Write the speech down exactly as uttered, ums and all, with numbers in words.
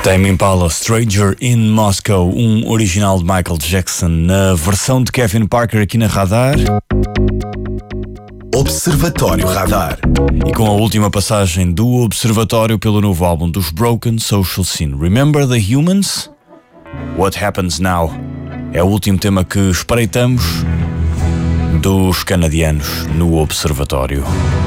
Tame Impala, Stranger in Moscow, um original de Michael Jackson, na versão de Kevin Parker aqui na Radar. Observatório Radar. E com a última passagem do Observatório pelo novo álbum dos Broken Social Scene. Remember the Humans? What Happens Now? É o último tema que espreitamos dos canadianos no Observatório.